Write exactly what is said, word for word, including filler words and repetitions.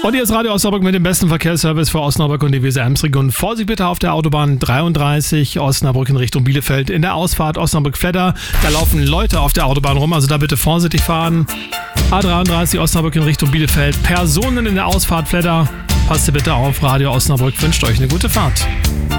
Und hier ist Radio Osnabrück mit dem besten Verkehrsservice für Osnabrück und die Weser-Ems-Region. Vorsicht bitte auf der Autobahn dreiunddreißig Osnabrück in Richtung Bielefeld. In der Ausfahrt Osnabrück-Fledder, da laufen Leute auf der Autobahn rum, also da bitte vorsichtig fahren. A dreiunddreißig Osnabrück in Richtung Bielefeld. Personen in der Ausfahrt Fledder. Passt bitte auf, Radio Osnabrück wünscht euch eine gute Fahrt.